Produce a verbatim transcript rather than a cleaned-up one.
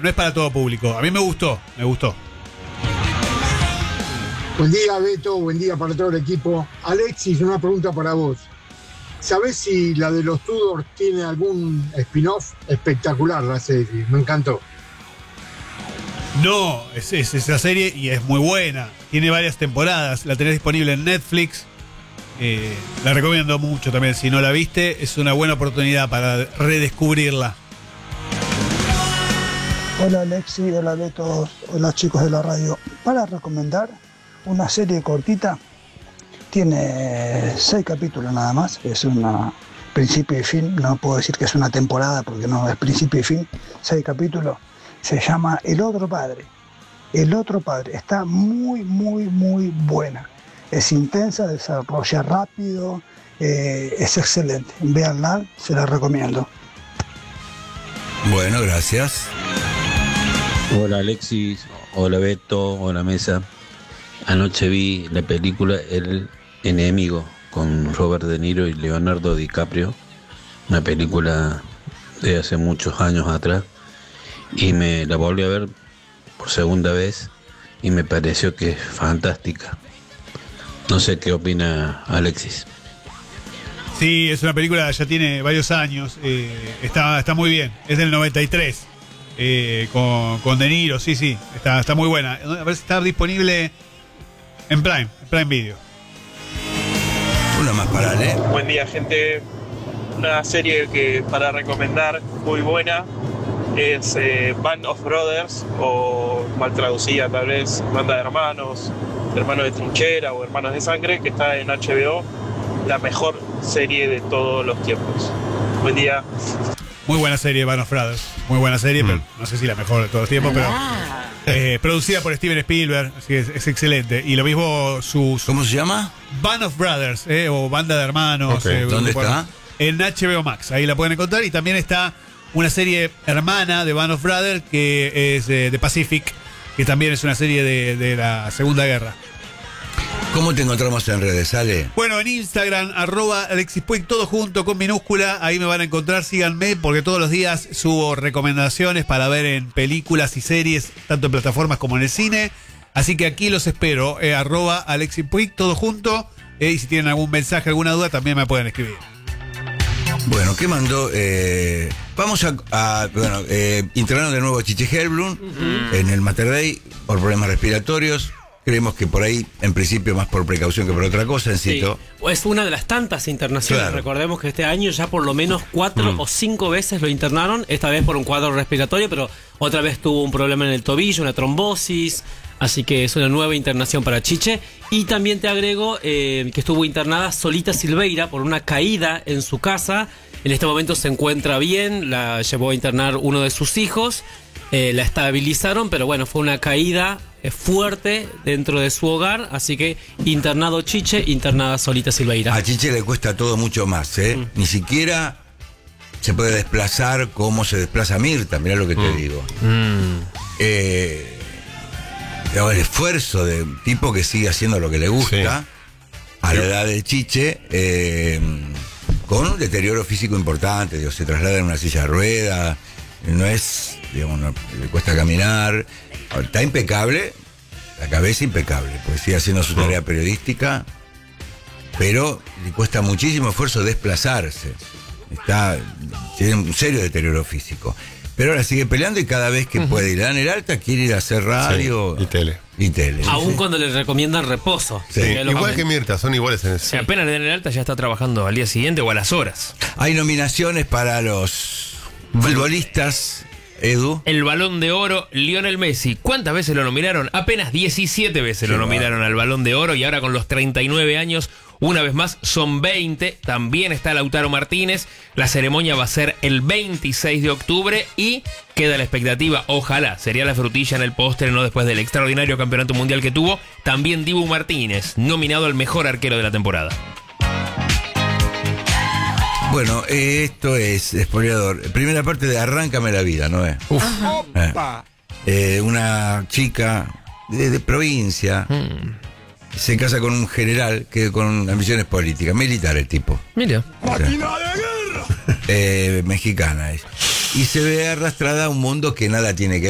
no es para todo público. A mí me gustó, me gustó. Buen día, Beto, buen día para todo el equipo. Alexis, una pregunta para vos. ¿Sabés si la de los Tudors tiene algún spin-off? Espectacular la serie, me encantó. No, es, es esa serie y es muy buena. Tiene varias temporadas, la tenés disponible en Netflix. Eh, la recomiendo mucho también. Si no la viste, es una buena oportunidad para redescubrirla. Hola Alexi, hola Beto, hola chicos de la radio. Para recomendar una serie cortita, tiene seis capítulos nada más, es una principio y fin, no puedo decir que es una temporada porque no es principio y fin, seis capítulos, se llama El Otro Padre. El Otro Padre está muy, muy, muy buena, es intensa, desarrolla rápido, eh, es excelente, véanla, se la recomiendo. Bueno, gracias. Hola Alexis, hola Beto, hola Mesa. Anoche vi la película El Enemigo con Robert De Niro y Leonardo DiCaprio, una película de hace muchos años atrás, y me la volví a ver por segunda vez y me pareció que es fantástica. No sé qué opina Alexis. Sí, es una película, ya tiene varios años, eh, está, está muy bien, es del noventa y tres, eh, con, con De Niro, sí, sí, está, está muy buena. A ver si está disponible en Prime, en Prime Video. Una más para Ale. Buen día, gente. Una serie que para recomendar, muy buena, es eh, Band of Brothers, o mal traducida tal vez, Banda de Hermanos, Hermanos de Trinchera o Hermanos de Sangre, que está en H B O, la mejor serie de todos los tiempos. Buen día. Muy buena serie, Band of Brothers. Muy buena serie, mm. pero no sé si la mejor de todos los tiempos, pero eh, producida por Steven Spielberg, así que es, es excelente. Y lo mismo sus... ¿Cómo se llama? Band of Brothers, eh, o Banda de Hermanos. Okay. Eh, ¿Dónde bueno, está? En H B O Max, ahí la pueden encontrar. Y también está una serie hermana de Band of Brothers, que es eh, The Pacific, que también es una serie de, de la Segunda Guerra. ¿Cómo te encontramos en redes, Ale? Bueno, en Instagram, arroba Alexis Puig, todo junto con minúscula, ahí me van a encontrar, síganme, porque todos los días subo recomendaciones para ver en películas y series, tanto en plataformas como en el cine, así que aquí los espero, eh, arroba Alexis Puig, todo junto, eh, y si tienen algún mensaje, alguna duda, también me pueden escribir. Bueno, ¿qué mandó? Eh, vamos a, a bueno, eh, internaron de nuevo a Chiche Helblum uh-huh. en el Mater Dei por problemas respiratorios. Creemos que por ahí, en principio, más por precaución que por otra cosa, Encito. Sí. Es una de las tantas internaciones. Claro. Recordemos que este año ya por lo menos cuatro mm. o cinco veces lo internaron, esta vez por un cuadro respiratorio, pero otra vez tuvo un problema en el tobillo, una trombosis, así que es una nueva internación para Chiche. Y también te agrego eh, que estuvo internada Solita Silveira por una caída en su casa. En este momento se encuentra bien, la llevó a internar uno de sus hijos, eh, la estabilizaron, pero bueno, fue una caída fuerte dentro de su hogar, así que internado Chiche, internada Solita Silveira. A Chiche le cuesta todo mucho más, ¿eh? Mm. Ni siquiera se puede desplazar como se desplaza Mirta, mirá lo que te mm. digo. Mm. Eh, el esfuerzo de un tipo que sigue haciendo lo que le gusta, sí. a la edad de Chiche, eh, con un deterioro físico importante, digo, se traslada en una silla de ruedas, no es, digamos, no, le cuesta caminar. Está impecable, la cabeza impecable, pues sigue haciendo su tarea periodística, pero le cuesta muchísimo esfuerzo desplazarse. Está, tiene un serio deterioro físico. Pero ahora sigue peleando y cada vez que uh-huh. puede ir. Le dan el alta, quiere ir a hacer radio. Sí, y tele. Y tele. Aún sí. cuando le recomiendan reposo. Sí. Sí. Igual que Mirta, son iguales en eso. Si apenas le dan el alta, ya está trabajando al día siguiente o a las horas. Hay nominaciones para los futbolistas. Edu. El Balón de Oro, Lionel Messi. ¿Cuántas veces lo nominaron? Apenas diecisiete veces sí, lo nominaron va. al Balón de Oro, y ahora con los treinta y nueve años, una vez más, son veinte. También está Lautaro Martínez. La ceremonia va a ser el veintiséis de octubre y queda la expectativa, ojalá, sería la frutilla en el postre, no después del extraordinario campeonato mundial que tuvo. También Dibu Martínez, nominado al mejor arquero de la temporada. Bueno, eh, esto es Spoileador. Primera parte de Arráncame la vida, ¿no es? Uf. Eh, eh, una chica de, de provincia hmm. se casa con un general que con ambiciones políticas, militar el tipo. Mira. ¡Máquina de guerra! Eh, mexicana es. Y se ve arrastrada a un mundo que nada tiene que ver.